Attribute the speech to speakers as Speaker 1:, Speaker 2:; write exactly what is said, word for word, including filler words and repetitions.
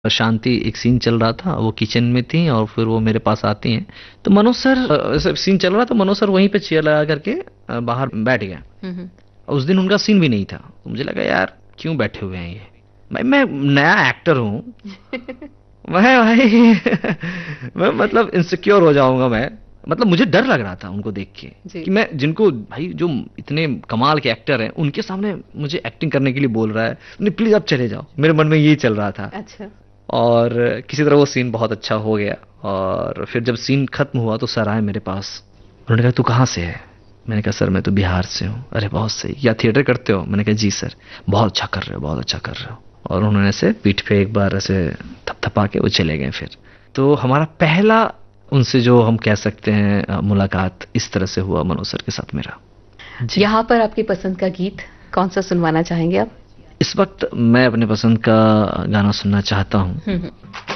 Speaker 1: शांति एक सीन चल रहा था, वो किचन में थी और फिर वो मेरे पास आती हैं, तो मनोज सर अ, ऐसे सीन चल रहा था, मनोज सर वहीं पे चेयर लगा करके अ, बाहर बैठ गए।
Speaker 2: हम्म, हम्म।
Speaker 1: उस दिन उनका सीन भी नहीं था, तो मुझे लगा यार क्यों बैठे हुए हैं ये। भाई मैं नया एक्टर हूँ, मैं भाई मैं मतलब इनसिक्योर हो जाऊंगा मैं। मतलब मुझे डर लग रहा था उनको देख के
Speaker 2: जी।
Speaker 1: कि मैं जिनको भाई जो इतने कमाल के एक्टर हैं उनके सामने मुझे एक्टिंग करने के लिए बोल रहा है, नहीं प्लीज आप चले जाओ, मेरे मन में यही चल रहा था।
Speaker 2: अच्छा।
Speaker 1: और किसी तरह वो सीन बहुत अच्छा हो गया। और फिर जब सीन खत्म हुआ तो सर आए मेरे पास, उन्होंने कहा तू कहाँ से है? मैंने कहा सर मैं तो बिहार से हूँ। अरे बहुत सही, या थिएटर करते हो? मैंने कहा जी सर। बहुत अच्छा कर रहे हो, बहुत अच्छा कर रहे हो। और उन्होंने ऐसे पीठ पे एक बार ऐसे थपथपा के वो चले गए। फिर तो हमारा पहला उनसे जो हम कह सकते हैं अ, मुलाकात इस तरह से हुआ मनोज सर के साथ मेरा। जी।
Speaker 2: यहाँ पर आपकी पसंद का गीत कौन सा सुनवाना चाहेंगे आप?
Speaker 1: इस वक्त मैं अपने पसंद का गाना सुनना चाहता हूँ।
Speaker 2: हम्म, हम्म।